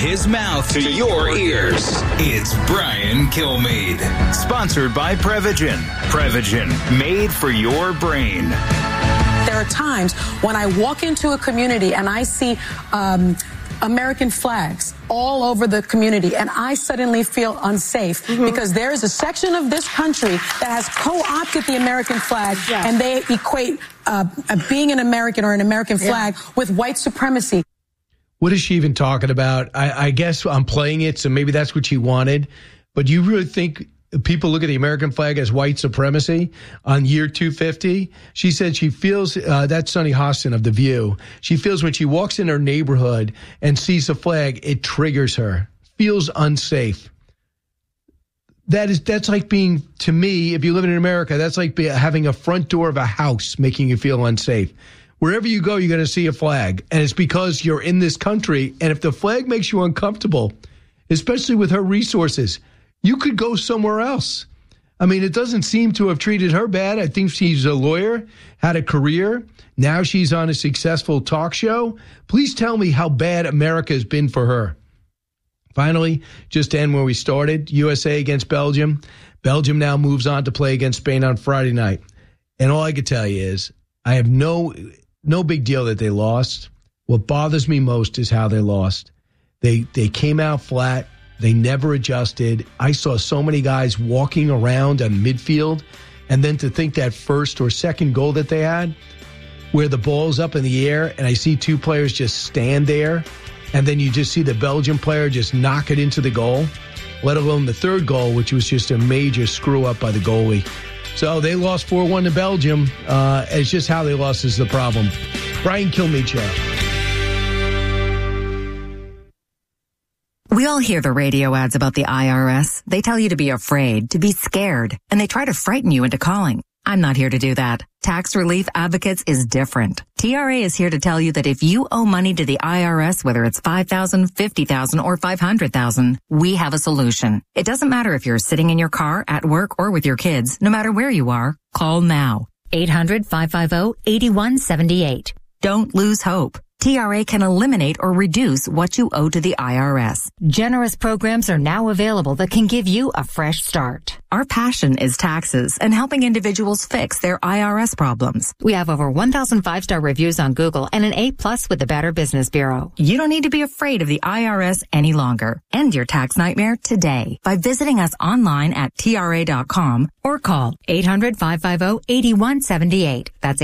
his mouth to your ears. It's Brian Kilmeade. Sponsored by Prevagen. Prevagen, made for your brain. There are times when I walk into a community and I see American flags all over the community, and I suddenly feel unsafe because there is a section of this country that has co-opted the American flag, and they equate being an American or an American flag with white supremacy. What is she even talking about? I guess I'm playing it, so maybe that's what she wanted. But you really think people look at the American flag as white supremacy on year 250? She said she feels, that's Sunny Hostin of The View, she feels when she walks in her neighborhood and sees a flag, it triggers her, feels unsafe. That's like being, to me, if you live in America, that's like having a front door of a house making you feel unsafe. Wherever you go, you're going to see a flag, and it's because you're in this country, and if the flag makes you uncomfortable, especially with her resources, you could go somewhere else. I mean, it doesn't seem to have treated her bad. I think she's a lawyer, had a career. Now she's on a successful talk show. Please tell me how bad America has been for her. Finally, just to end where we started, USA against Belgium. Belgium now moves on to play against Spain on Friday night. And all I can tell you is I have no big deal that they lost. What bothers me most is how they lost. They came out flat. They never adjusted. I saw so many guys walking around on midfield, and then to think that first or second goal that they had, where the ball's up in the air, and I see two players just stand there, and then you just see the Belgian player just knock it into the goal, let alone the third goal, which was just a major screw-up by the goalie. So they lost 4-1 to Belgium. It's just how they lost is the problem. Brian Kilmeade Show. We all hear the radio ads about the IRS. They tell you to be afraid, to be scared, and they try to frighten you into calling. I'm not here to do that. Tax Relief Advocates is different. TRA is here to tell you that if you owe money to the IRS, whether it's $5,000, $50,000, or $500,000, we have a solution. It doesn't matter if you're sitting in your car, at work, or with your kids. No matter where you are, call now. 800-550-8178. Don't lose hope. TRA can eliminate or reduce what you owe to the IRS. Generous programs are now available that can give you a fresh start. Our passion is taxes and helping individuals fix their IRS problems. We have over 1,000 5-star reviews on Google and an A+ with the Better Business Bureau. You don't need to be afraid of the IRS any longer. End your tax nightmare today by visiting us online at TRA.com or call 800-550-8178. That's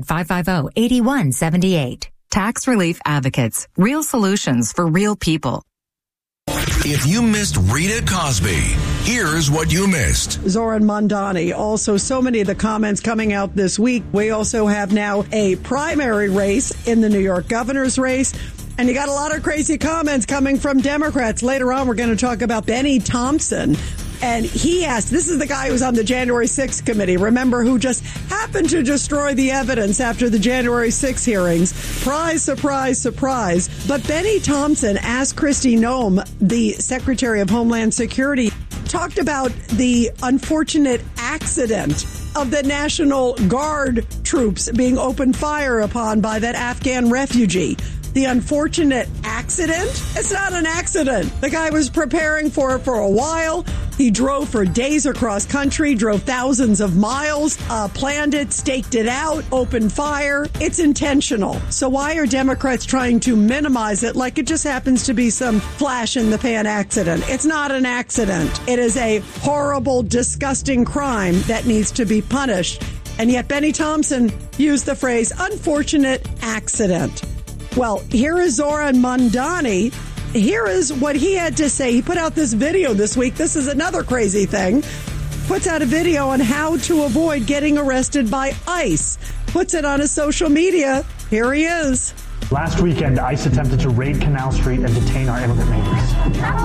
800-550-8178. Tax Relief Advocates. Real solutions for real people. If you missed Rita Cosby, here's what you missed. Zoran Mondani. Also, so many of the comments coming out this week. We also have now a primary race in the New York governor's race. And you got a lot of crazy comments coming from Democrats. Later on, we're going to talk about Benny Thompson. And he asked, this is the guy who was on the January 6th committee, remember, who just happened to destroy the evidence after the January 6th hearings. Surprise, surprise, surprise. But Benny Thompson asked Kristi Noem, the Secretary of Homeland Security, talked about the unfortunate accident of the National Guard troops being opened fire upon by that Afghan refugee. The unfortunate accident? It's not an accident. The guy was preparing for it for a while. He drove for days across country, drove thousands of miles, planned it, staked it out, opened fire. It's intentional. So why are Democrats trying to minimize it like it just happens to be some flash in the pan accident? It's not an accident. It is a horrible, disgusting crime that needs to be punished. And yet Benny Thompson used the phrase unfortunate accident. Well, here is Zoran Mondani. Here is what he had to say. He put out this video this week. This is another crazy thing. Puts out a video on how to avoid getting arrested by ICE. Puts it on his social media. Here he is. Last weekend, ICE attempted to raid Canal Street and detain our immigrant neighbors.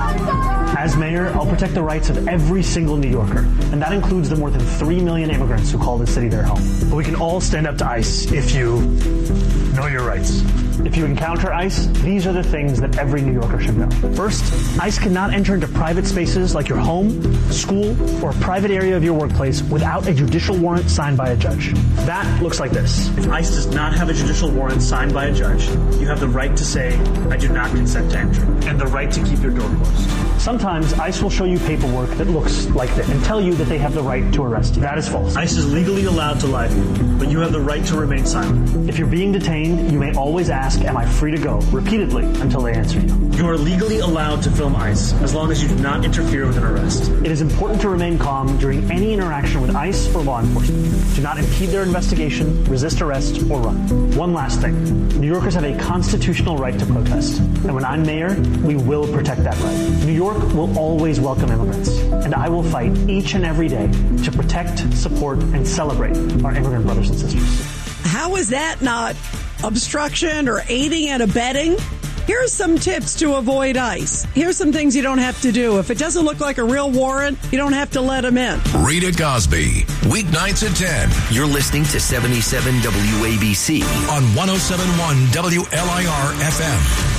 As mayor, I'll protect the rights of every single New Yorker, and that includes the more than 3 million immigrants who call this city their home. But we can all stand up to ICE if you know your rights. If you encounter ICE, these are the things that every New Yorker should know. First, ICE cannot enter into private spaces like your home, school, or a private area of your workplace without a judicial warrant signed by a judge. That looks like this. If ICE does not have a judicial warrant signed by a judge, you have the right to say, I do not consent to entry, and the right to keep your door closed. Sometimes ICE will show you paperwork that looks like this and tell you that they have the right to arrest you. That is false. ICE is legally allowed to lie to you, but you have the right to remain silent. If you're being detained, you may always ask, am I free to go? Repeatedly until they answer you. You are legally allowed to film ICE as long as you do not interfere with an arrest. It is important to remain calm during any interaction with ICE or law enforcement. Do not impede their investigation, resist arrest, or run. One last thing. New Yorkers have a constitutional right to protest. And when I'm mayor, we will protect that right. New York will always welcome immigrants. And I will fight each and every day to protect, support, and celebrate our immigrant brothers and sisters. How is that not obstruction or aiding and abetting? Here's some tips to avoid ICE. Here's some things you don't have to do. If it doesn't look like a real warrant, you don't have to let them in. Rita Cosby, weeknights at 10. You're listening to 77 WABC on 107.1 WLIR FM.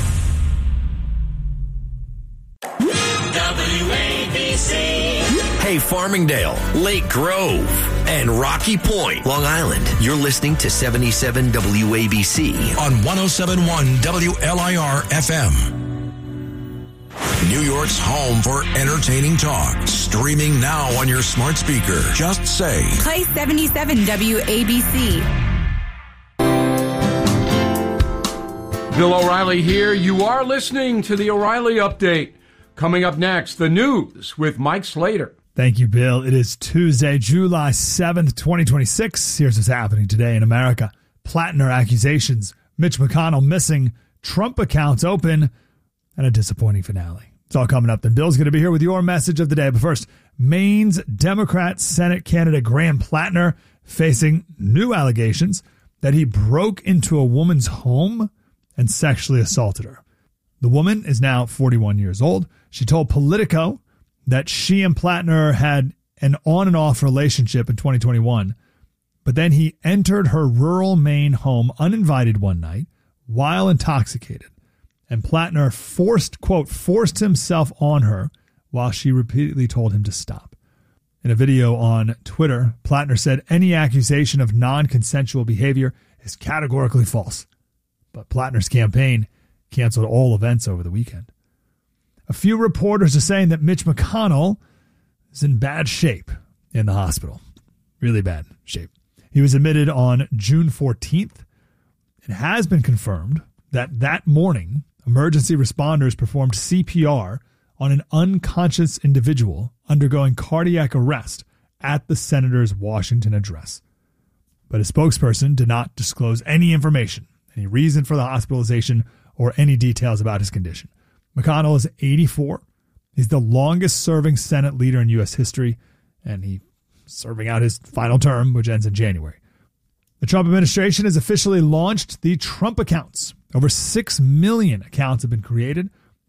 Hey, Farmingdale, Lake Grove, and Rocky Point, Long Island. You're listening to 77 WABC on 107.1 WLIR FM. New York's home for entertaining talk. Streaming now on your smart speaker. Just say, play 77 WABC. Bill O'Reilly here. You are listening to the O'Reilly Update. Coming up next, the news with Mike Slater. Thank you, Bill. It is Tuesday, July 7th, 2026. Here's what's happening today in America. Plattner accusations, Mitch McConnell missing, Trump accounts open, and a disappointing finale. It's all coming up. Then Bill's going to be here with your message of the day. But first, Maine's Democrat Senate candidate Graham Plattner facing new allegations that he broke into a woman's home and sexually assaulted her. The woman is now 41 years old. She told Politico that she and Plattner had an on and off relationship in 2021, but then he entered her rural Maine home uninvited one night while intoxicated, and Plattner forced himself on her while she repeatedly told him to stop. In a video on Twitter, Plattner said any accusation of non-consensual behavior is categorically false, but Plattner's campaign canceled all events over the weekend. A few reporters are saying that Mitch McConnell is in bad shape in the hospital. Really bad shape. He was admitted on June 14th. It has been confirmed that morning, emergency responders performed CPR on an unconscious individual undergoing cardiac arrest at the senator's Washington address. But a spokesperson did not disclose any information, any reason for the hospitalization, or any details about his condition. McConnell is 84. He's the longest-serving Senate leader in U.S. history, and he's serving out his final term, which ends in January. The Trump administration has officially launched the Trump accounts. Over 6 million accounts have been created.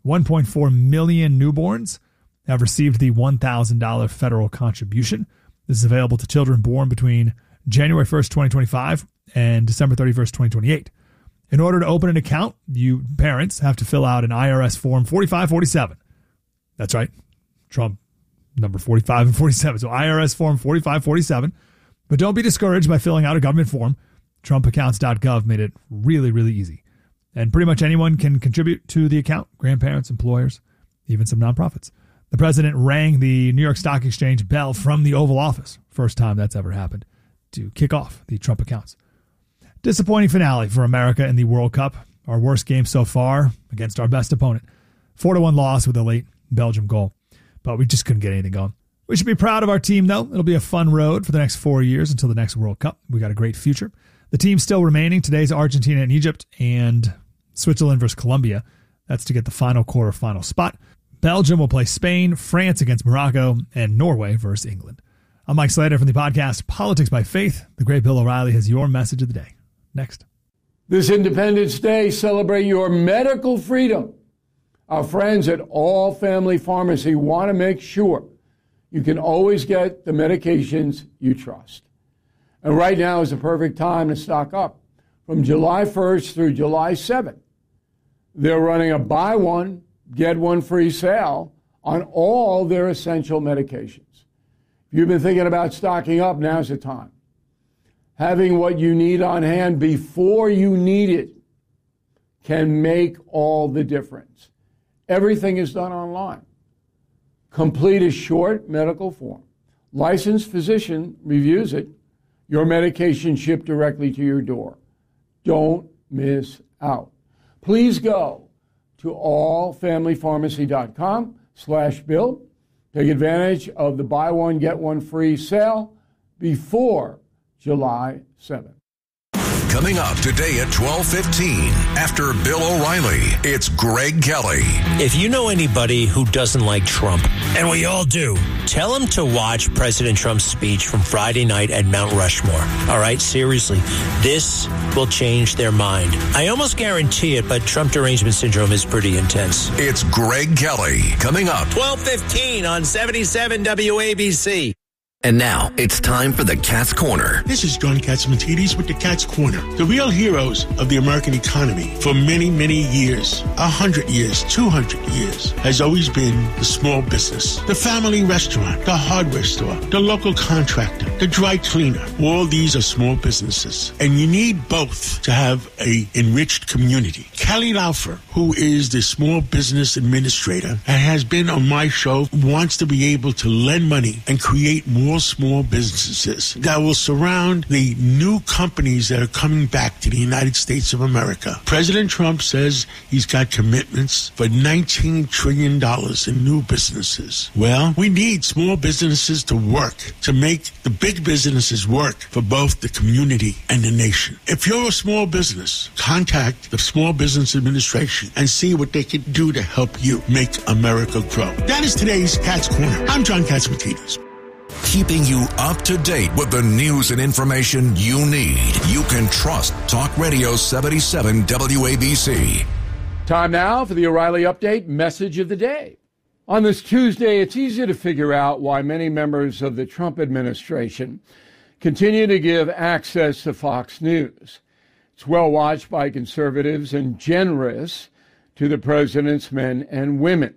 1.4 million newborns have received the $1,000 federal contribution. This is available to children born between January 1st, 2025 and December 31st, 2028. In order to open an account, you parents have to fill out an IRS Form 4547. That's right. Trump number 45 and 47. So IRS Form 4547. But don't be discouraged by filling out a government form. TrumpAccounts.gov made it really, really easy. And pretty much anyone can contribute to the account. Grandparents, employers, even some nonprofits. The president rang the New York Stock Exchange bell from the Oval Office. First time that's ever happened, to kick off the Trump accounts. Disappointing finale for America in the World Cup. Our worst game so far against our best opponent. 4-1 loss with a late Belgium goal. But we just couldn't get anything going. We should be proud of our team, though. It'll be a fun road for the next 4 years until the next World Cup. We got a great future. The team still remaining. Today's Argentina and Egypt, and Switzerland versus Colombia. That's to get the final quarterfinal spot. Belgium will play Spain, France against Morocco, and Norway versus England. I'm Mike Slater from the podcast Politics by Faith. The great Bill O'Reilly has your message of the day. Next. This Independence Day, celebrate your medical freedom. Our friends at All Family Pharmacy want to make sure you can always get the medications you trust. And right now is the perfect time to stock up. from July 1st through July 7th, they're running a buy one, get one free sale on all their essential medications. If you've been thinking about stocking up, now's the time. Having what you need on hand before you need it can make all the difference. Everything is done online. Complete a short medical form. Licensed physician reviews it. Your medication shipped directly to your door. Don't miss out. Please go to allfamilypharmacy.com/Bill. Take advantage of the buy one, get one free sale before July 7th. Coming up today at 12:15, after Bill O'Reilly, it's Greg Kelly. If you know anybody who doesn't like Trump, and we all do, tell them to watch President Trump's speech from Friday night at Mount Rushmore. All right, seriously, this will change their mind. I almost guarantee it, but Trump derangement syndrome is pretty intense. It's Greg Kelly. Coming up 12:15 on 77 WABC. And now it's time for the Cat's Corner. This is John Catsimatidis with the Cat's Corner. The real heroes of the American economy for many, many years, 100 years, 200 years, has always been the small business. The family restaurant, the hardware store, the local contractor, the dry cleaner. All these are small businesses. And you need both to have a enriched community. Kelly Laufer, who is the small business administrator and has been on my show, wants to be able to lend money and create more small businesses that will surround the new companies that are coming back to the United States of America. President Trump says he's got commitments for $19 trillion in new businesses. Well, we need small businesses to work, to make the big businesses work for both the community and the nation. If you're a small business, contact the Small Business Administration and see what they can do to help you make America grow. That is today's Cat's Corner. I'm John Catsimatidis. Keeping you up to date with the news and information you need. You can trust Talk Radio 77 WABC. Time now for the O'Reilly Update Message of the Day. On this Tuesday, it's easy to figure out why many members of the Trump administration continue to give access to Fox News. It's well watched by conservatives and generous to the president's men and women.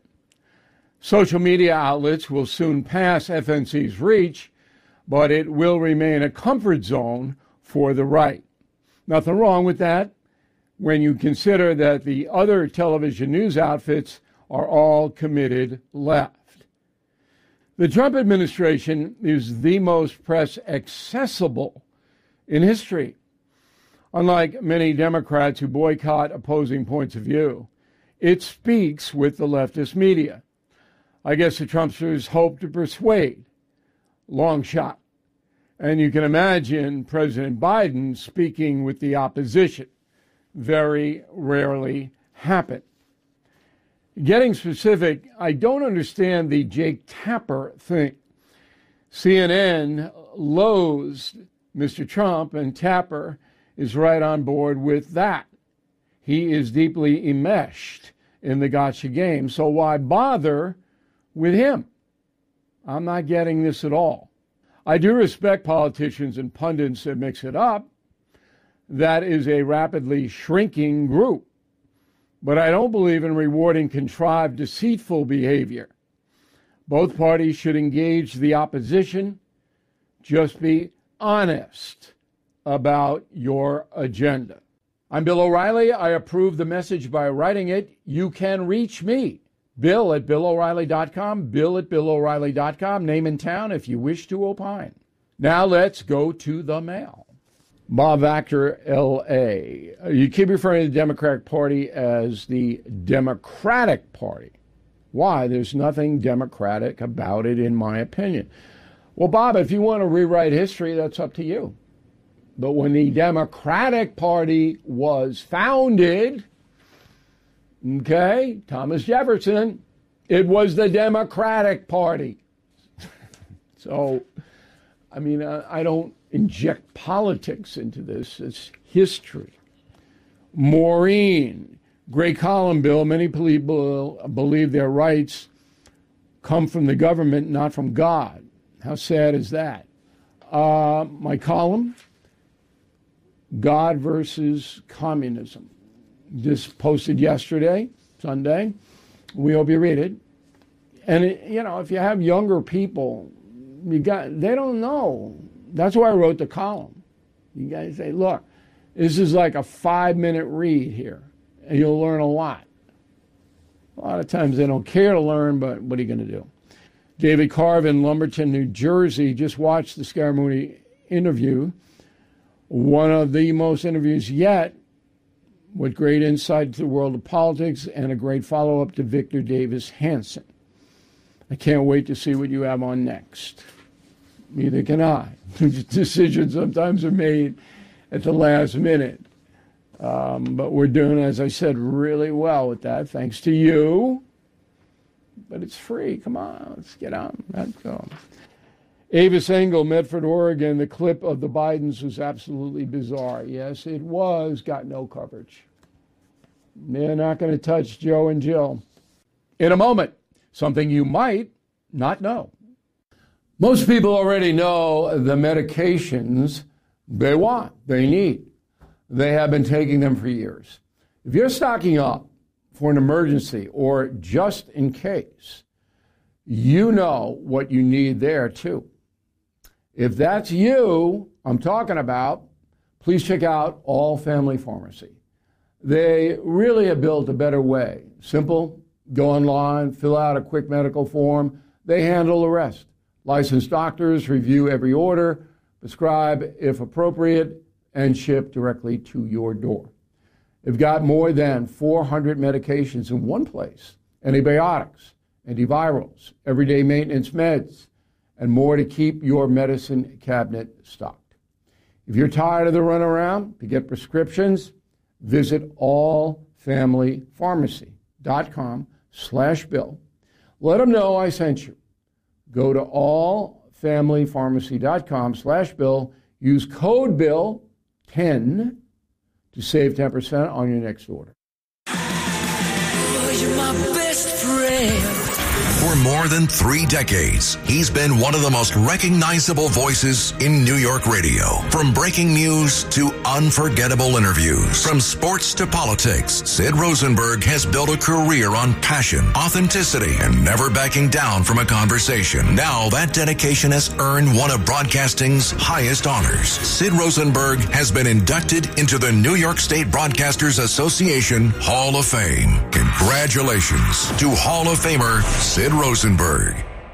Social media outlets will soon pass FNC's reach, but it will remain a comfort zone for the right. Nothing wrong with that when you consider that the other television news outfits are all committed left. The Trump administration is the most press accessible in history. Unlike many Democrats who boycott opposing points of view, it speaks with the leftist media. I guess the Trumpsters hope to persuade. Long shot. And you can imagine President Biden speaking with the opposition. Very rarely happen. Getting specific, I don't understand the Jake Tapper thing. CNN loathes Mr. Trump, and Tapper is right on board with that. He is deeply enmeshed in the gotcha game, so why bother with him? I'm not getting this at all. I do respect politicians and pundits that mix it up. That is a rapidly shrinking group. But I don't believe in rewarding contrived, deceitful behavior. Both parties should engage the opposition. Just be honest about your agenda. I'm Bill O'Reilly. I approve the message by writing it. You can reach me. Bill at BillO'Reilly.com, Bill at BillO'Reilly.com, name and town if you wish to opine. Now let's go to the mail. Bob Actor, L.A. You keep referring to the Democratic Party as the Democratic Party. Why? There's nothing democratic about it, in my opinion. Well, Bob, if you want to rewrite history, that's up to you. But when the Democratic Party was founded, okay, Thomas Jefferson, it was the Democratic Party. So, I mean, I don't inject politics into this. It's history. Maureen, great column, Bill. Many people believe their rights come from the government, not from God. How sad is that? My column, God versus Communism. Just posted yesterday, Sunday. We hope you read it. And, if you have younger people, they don't know. That's why I wrote the column. You guys say, look, this is like a 5-minute read here, and you'll learn a lot. A lot of times they don't care to learn, but what are you going to do? David Carve in Lumberton, New Jersey, just watched the Scaramucci interview, one of the most interviews yet, with great insight into the world of politics and a great follow-up to Victor Davis Hanson. I can't wait to see what you have on next. Neither can I. Decisions sometimes are made at the last minute. But we're doing, as I said, really well with that, thanks to you. But it's free. Come on, let's get on. Let's go. Avis Engel, Medford, Oregon, the clip of the Bidens was absolutely bizarre. Yes, it was. Got no coverage. They're not going to touch Joe and Jill. In a moment, something you might not know. Most people already know the medications they want, they need. They have been taking them for years. If you're stocking up for an emergency or just in case, you know what you need there too. If that's you I'm talking about, please check out All Family Pharmacy. They really have built a better way. Simple, go online, fill out a quick medical form. They handle the rest. Licensed doctors review every order, prescribe if appropriate, and ship directly to your door. They've got more than 400 medications in one place: antibiotics, antivirals, everyday maintenance meds, and more to keep your medicine cabinet stocked. If you're tired of the runaround to get prescriptions, visit allfamilypharmacy.com/Bill. Let them know I sent you. Go to allfamilypharmacy.com/Bill. Use code BILL 10 to save 10% on your next order. Oh, you're my best friend. For more than 3 decades, he's been one of the most recognizable voices in New York radio. From breaking news to unforgettable interviews, from sports to politics, Sid Rosenberg has built a career on passion, authenticity, and never backing down from a conversation. Now that dedication has earned one of broadcasting's highest honors. Sid Rosenberg has been inducted into the New York State Broadcasters Association Hall of Fame. Congratulations to Hall of Famer Sid Rosenberg.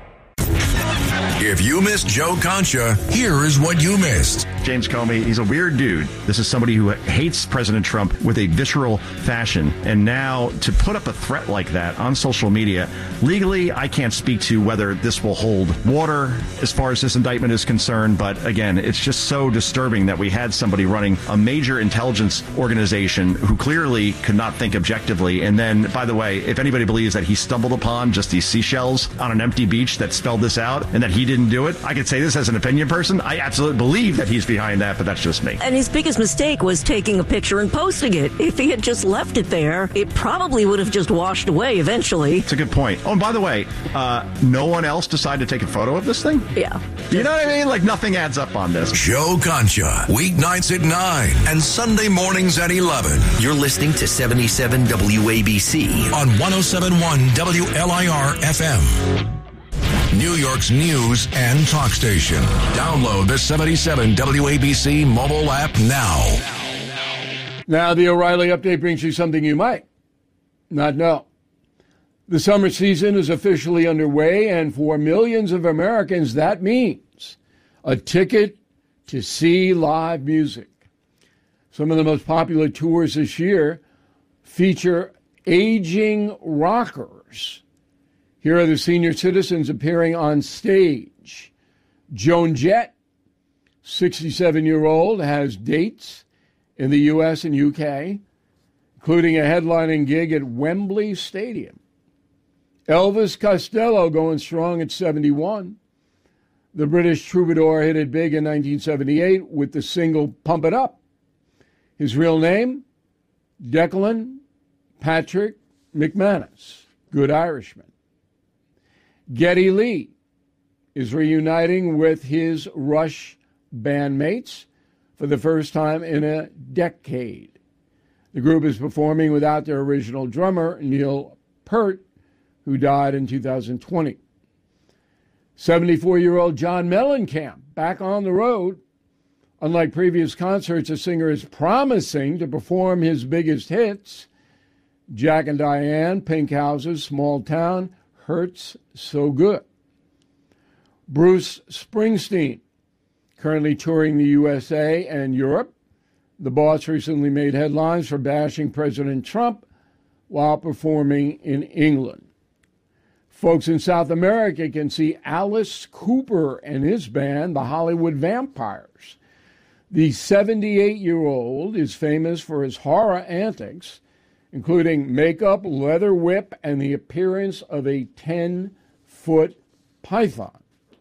If you missed Joe Concha, here is what you missed. James Comey, he's a weird dude. This is somebody who hates President Trump with a visceral fashion. And now to put up a threat like that on social media, legally, I can't speak to whether this will hold water as far as this indictment is concerned. But again, it's just so disturbing that we had somebody running a major intelligence organization who clearly could not think objectively. And then, by the way, if anybody believes that he stumbled upon just these seashells on an empty beach that spelled this out and that he didn't do it, I could say this as an opinion person. I absolutely believe that he's behind that, but that's just me. And his biggest mistake was taking a picture and posting it. If he had just left it there, it probably would have just washed away eventually. It's a good point. Oh, and by the way, no one else decided to take a photo of this thing? Yeah. You know what I mean? Like, nothing adds up on this. Joe Concha, weeknights at 9 and Sunday mornings at 11. You're listening to 77 WABC on 107.1 WLIR FM. New York's news and talk station. Download the 77 WABC mobile app now. Now, the O'Reilly Update brings you something you might not know. The summer season is officially underway, and for millions of Americans, that means a ticket to see live music. Some of the most popular tours this year feature aging rockers. Here are the senior citizens appearing on stage. Joan Jett, 67-year-old, has dates in the U.S. and U.K., including a headlining gig at Wembley Stadium. Elvis Costello going strong at 71. The British troubadour hit it big in 1978 with the single Pump It Up. His real name, Declan Patrick McManus, good Irishman. Geddy Lee is reuniting with his Rush bandmates for the first time in a decade. The group is performing without their original drummer, Neil Peart, who died in 2020. 74-year-old John Mellencamp back on the road. Unlike previous concerts, the singer is promising to perform his biggest hits. Jack and Diane, Pink Houses, Small Town, Hurts So Good. Bruce Springsteen, currently touring the USA and Europe. The boss recently made headlines for bashing President Trump while performing in England. Folks in South America can see Alice Cooper and his band, the Hollywood Vampires. The 78-year-old is famous for his horror antics, including makeup, leather whip, and the appearance of a 10-foot python.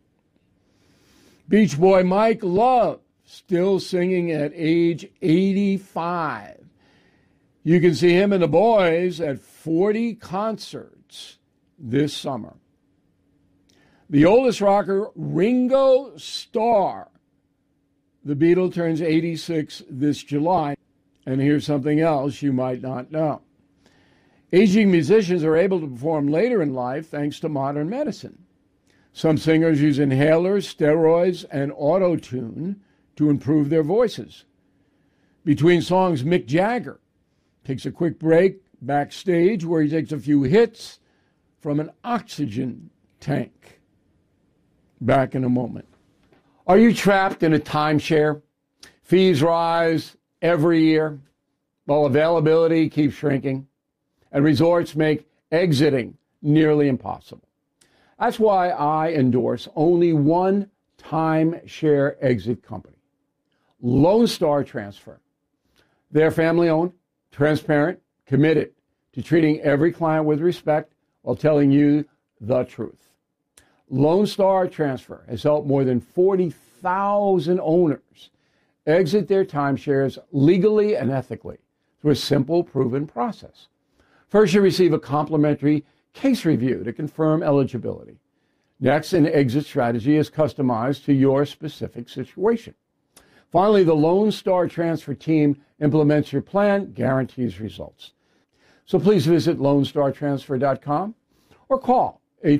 Beach Boy Mike Love, still singing at age 85. You can see him and the boys at 40 concerts this summer. The oldest rocker, Ringo Starr. The Beatle turns 86 this July. And here's something else you might not know. Aging musicians are able to perform later in life thanks to modern medicine. Some singers use inhalers, steroids, and auto-tune to improve their voices. Between songs, Mick Jagger takes a quick break backstage where he takes a few hits from an oxygen tank. Back in a moment. Are you trapped in a timeshare? Fees rise every year while availability keeps shrinking, and resorts make exiting nearly impossible. That's why I endorse only one timeshare exit company, Lone Star Transfer. They're family-owned, transparent, committed to treating every client with respect while telling you the truth. Lone Star Transfer has helped more than 40,000 owners exit their timeshares legally and ethically through a simple, proven process. First, you receive a complimentary case review to confirm eligibility. Next, an exit strategy is customized to your specific situation. Finally, the Lone Star Transfer team implements your plan, guarantees results. So please visit LoneStarTransfer.com or call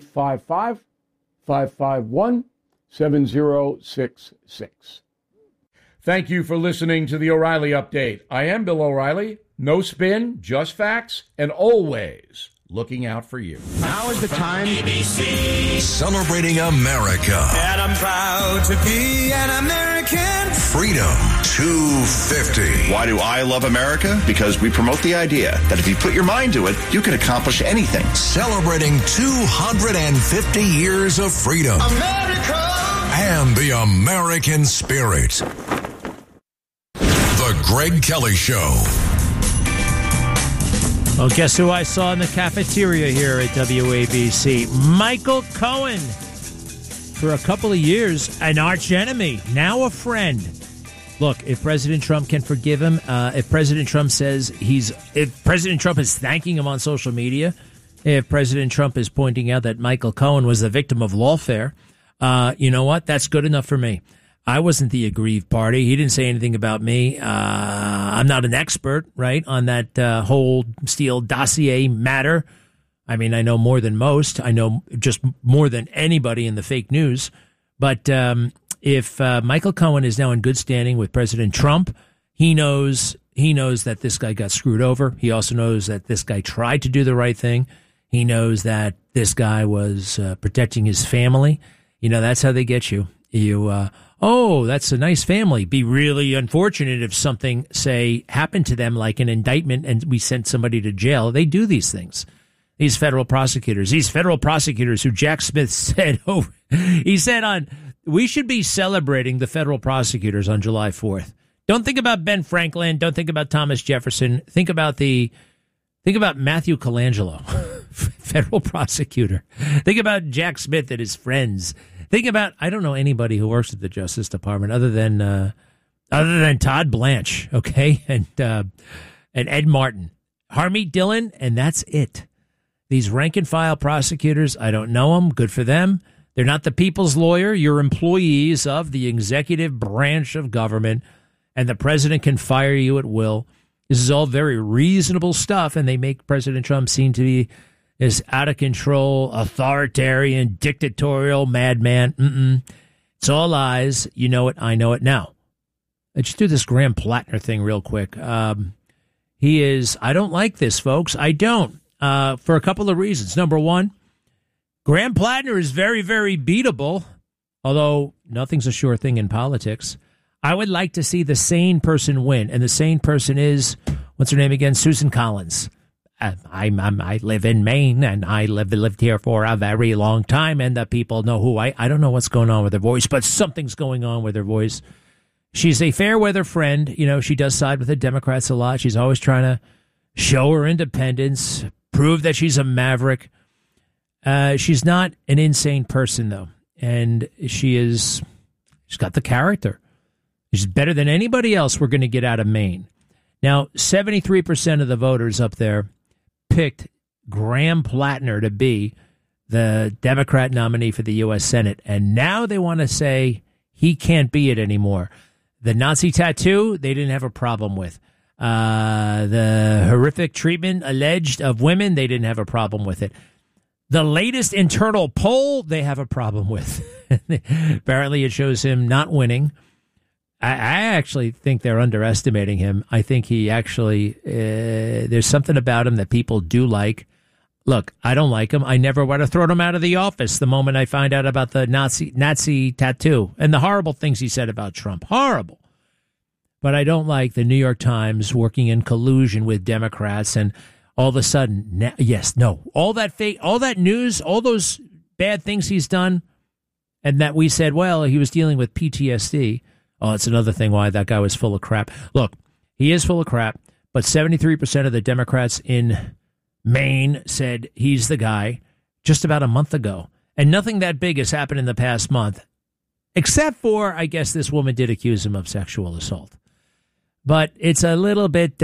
855-551-7066. Thank you for listening to the O'Reilly Update. I am Bill O'Reilly. No spin, just facts, and always looking out for you. Now is the time. Celebrating America. And I'm proud to be an American. Freedom 250. Why do I love America? Because we promote the idea that if you put your mind to it, you can accomplish anything. Celebrating 250 years of freedom. America! And the American spirit. The Greg Kelly Show. Well, guess who I saw in the cafeteria here at WABC? Michael Cohen. For a couple of years, an arch enemy, now a friend. Look, if President Trump can forgive him, if President Trump if President Trump is thanking him on social media, if President Trump is pointing out that Michael Cohen was the victim of lawfare, you know what? That's good enough for me. I wasn't the aggrieved party. He didn't say anything about me. I'm not an expert, right, on that whole Steele dossier matter. I mean, I know more than most. I know just more than anybody in the fake news. But if Michael Cohen is now in good standing with President Trump, he knows that this guy got screwed over. He also knows that this guy tried to do the right thing. He knows that this guy was protecting his family. You know, that's how they get you. Oh, that's a nice family. Be really unfortunate if something, say, happened to them, like an indictment, and we sent somebody to jail. They do these things. These federal prosecutors who Jack Smith said, we should be celebrating the federal prosecutors on July 4th. Don't think about Ben Franklin. Don't think about Thomas Jefferson. Think about Matthew Colangelo, federal prosecutor. Think about Jack Smith and his friends. Think about, I don't know anybody who works at the Justice Department other than Todd Blanche, okay, and Ed Martin, Harmeet Dillon, and that's it. These rank and file prosecutors, I don't know them. Good for them. They're not the people's lawyer. You're employees of the executive branch of government, and the president can fire you at will. This is all very reasonable stuff, and they make President Trump seem to be this out-of-control, authoritarian, dictatorial madman. It's all lies. You know it. I know it. Now, let's just do this Graham Plattner thing real quick. He is, I don't like this, folks. I don't, for a couple of reasons. Number one, Graham Plattner is very, very beatable, although nothing's a sure thing in politics. I would like to see the sane person win, and the sane person is, what's her name again? Susan Collins. I live in Maine, and I lived here for a very long time, and the people know who I don't know what's going on with her voice, but something's going on with her voice. She's a fair weather friend. You know, she does side with the Democrats a lot. She's always trying to show her independence, prove that she's a maverick. She's not an insane person, though, and she's got the character. She's better than anybody else we're going to get out of Maine. Now, 73% of the voters up there picked Graham Plattner to be the Democrat nominee for the U.S. Senate, and now they want to say he can't be it anymore. The Nazi tattoo, they didn't have a problem with. The horrific treatment alleged of women, they didn't have a problem with it. The latest internal poll, they have a problem with. Apparently, it shows him not winning. I actually think they're underestimating him. I think he actually, there's something about him that people do like. Look, I don't like him. I never would have thrown him out of the office the moment I find out about the Nazi tattoo and the horrible things he said about Trump. Horrible. But I don't like the New York Times working in collusion with Democrats and all of a sudden, all that fake, all that news, all those bad things he's done, and that we said, well, he was dealing with PTSD. Oh, it's another thing why that guy was full of crap. Look, he is full of crap, but 73% of the Democrats in Maine said he's the guy just about a month ago. And nothing that big has happened in the past month, except for, I guess, this woman did accuse him of sexual assault. But it's a little bit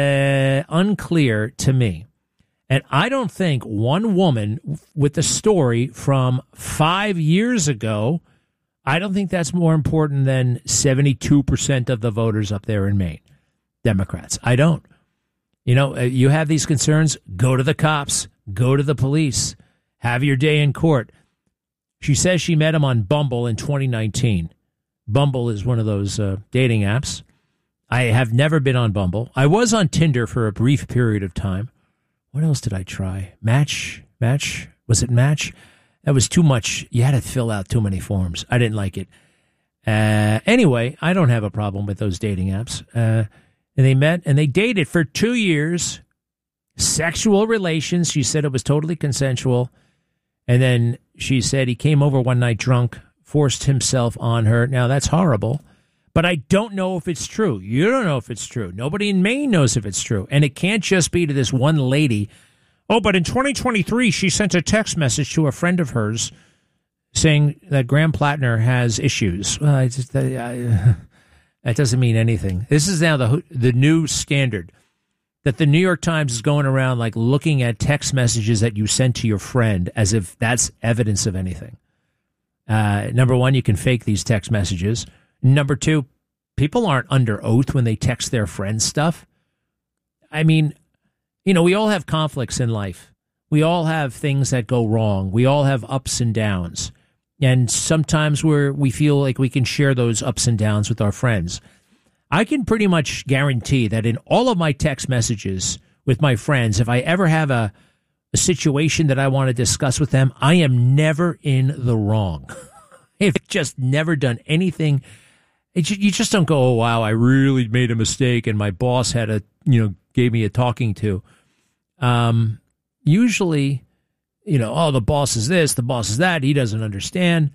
unclear to me. And I don't think one woman with the story from 5 years ago, I don't think that's more important than 72% of the voters up there in Maine, Democrats. I don't. You know, you have these concerns, go to the cops, go to the police, have your day in court. She says she met him on Bumble in 2019. Bumble is one of those dating apps. I have never been on Bumble. I was on Tinder for a brief period of time. What else did I try? Match? Was it Match? That was too much. You had to fill out too many forms. I didn't like it. Anyway, I don't have a problem with those dating apps. And they met and they dated for 2 years. Sexual relations. She said it was totally consensual. And then she said he came over one night drunk, forced himself on her. Now, that's horrible. But I don't know if it's true. You don't know if it's true. Nobody in Maine knows if it's true. And it can't just be to this one lady. Oh, but in 2023, she sent a text message to a friend of hers saying that Graham Plattner has issues. Well, that doesn't mean anything. This is now the new standard that the New York Times is going around like looking at text messages that you sent to your friend as if that's evidence of anything. Number one, you can fake these text messages. Number two, people aren't under oath when they text their friends stuff. I mean, you know, we all have conflicts in life. We all have things that go wrong. We all have ups and downs. And sometimes we feel like we can share those ups and downs with our friends. I can pretty much guarantee that in all of my text messages with my friends, if I ever have a situation that I want to discuss with them, I am never in the wrong. I've just never done anything. You just don't go, oh, wow, I really made a mistake and my boss had gave me a talking to. Usually, oh, the boss is this, the boss is that. He doesn't understand.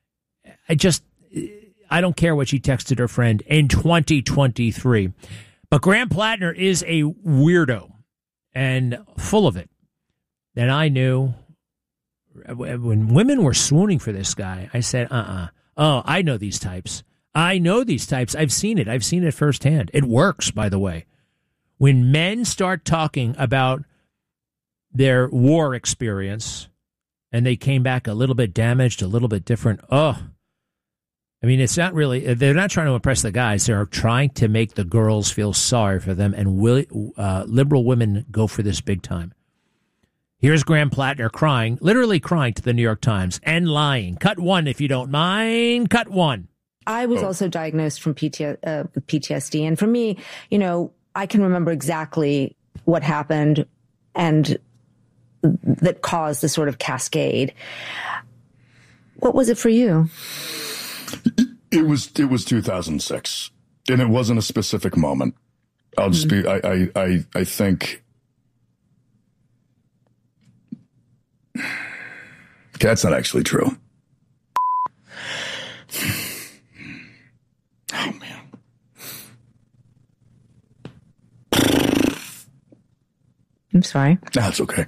I don't care what she texted her friend in 2023. But Graham Plattner is a weirdo and full of it. And I knew when women were swooning for this guy, I said, Oh, I know these types. I've seen it. I've seen it firsthand. It works, by the way. When men start talking about their war experience and they came back a little bit damaged, a little bit different, I mean, it's not really, they're not trying to impress the guys. They're trying to make the girls feel sorry for them, and liberal women go for this big time. Here's Graham Plattner crying, literally crying to the New York Times and lying. Cut one, if you don't mind. Cut one. I was also diagnosed with PTSD. And for me, I can remember exactly what happened and that caused the sort of cascade. What was it for you? It was 2006, and it wasn't a specific moment. I'll just be. I think that's not actually true. Oh man. I'm sorry. That's okay.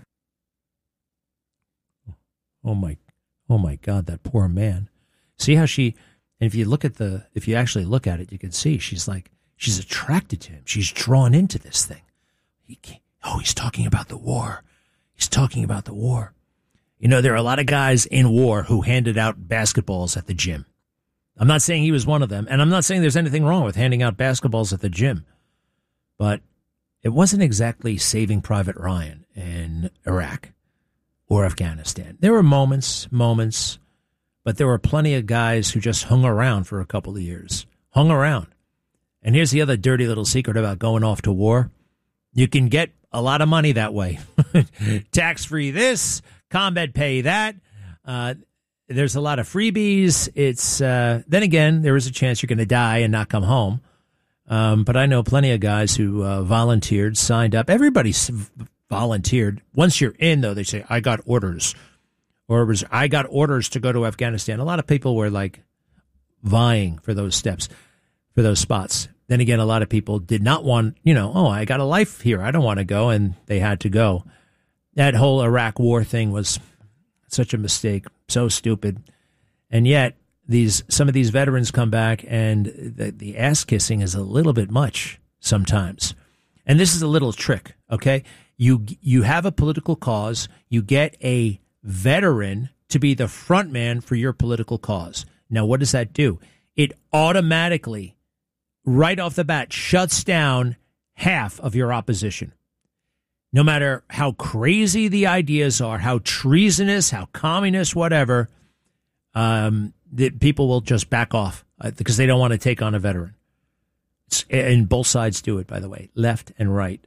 Oh my God, that poor man. See how she, and if you actually look at it, you can see she's attracted to him. She's drawn into this thing. He's talking about the war. He's talking about the war. There are a lot of guys in war who handed out basketballs at the gym. I'm not saying he was one of them, and I'm not saying there's anything wrong with handing out basketballs at the gym, but it wasn't exactly Saving Private Ryan in Iraq or Afghanistan. There were moments, but there were plenty of guys who just hung around for a couple of years. Hung around. And here's the other dirty little secret about going off to war. You can get a lot of money that way. Tax-free this, combat pay that. There's a lot of freebies. It's then again, there is a chance you're going to die and not come home. But I know plenty of guys who volunteered, signed up. Everybody's volunteered. Once you're in, though, they say, I got orders. Or I got orders to go to Afghanistan. A lot of people were vying for those steps, for those spots. Then again, a lot of people did not want, I got a life here. I don't want to go. And they had to go. That whole Iraq war thing was such a mistake, so stupid. And yet, some of these veterans come back, and the ass kissing is a little bit much sometimes. And this is a little trick, okay? You have a political cause. You get a veteran to be the front man for your political cause. Now, what does that do? It automatically, right off the bat, shuts down half of your opposition. No matter how crazy the ideas are, how treasonous, how communist, whatever, that people will just back off because they don't want to take on a veteran. And both sides do it, by the way, left and right.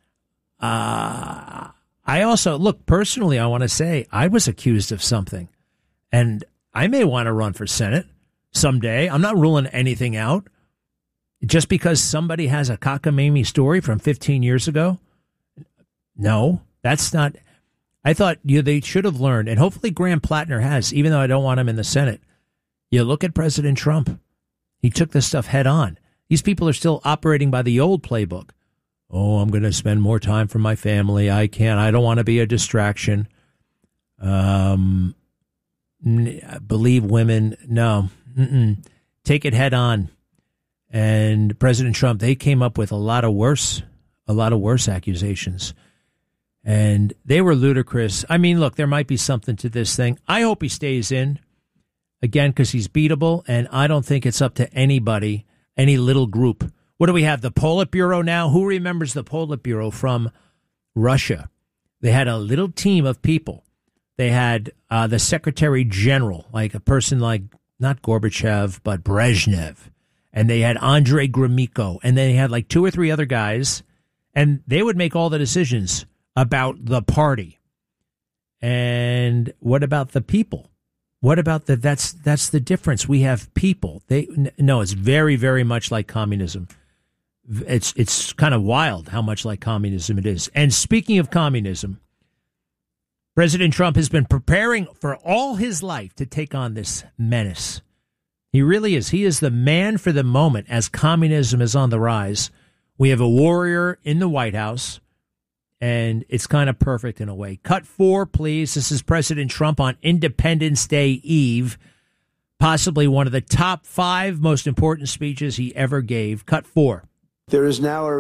I also, look, personally, I want to say I was accused of something, and I may want to run for Senate someday. I'm not ruling anything out. Just because somebody has a cockamamie story from 15 years ago. No, that's not. I thought they should have learned, and hopefully Graham Plattner has, even though I don't want him in the Senate. You look at President Trump. He took this stuff head on. These people are still operating by the old playbook. Oh, I'm going to spend more time for my family. I don't want to be a distraction. Believe women. No. Take it head on. And President Trump, they came up with a lot of worse accusations. And they were ludicrous. I mean, look, there might be something to this thing. I hope he stays in, again, because he's beatable. And I don't think it's up to anybody, any little group. What do we have? The Politburo now? Who remembers the Politburo from Russia? They had a little team of people. They had the Secretary General, like a person like not Gorbachev, but Brezhnev. And they had Andrei Gromyko. And they had like 2 or 3 other guys. And they would make all the decisions about the party. And what about the people? What about that's the difference. We have people. It's very, very much like communism. It's kind of wild how much like communism it is. And speaking of communism, President Trump has been preparing for all his life to take on this menace. He really is. He is the man for the moment as communism is on the rise. We have a warrior in the White House, and it's kind of perfect in a way. Cut 4, please. This is President Trump on Independence Day Eve, possibly one of the top 5 most important speeches he ever gave. Cut 4. There is now a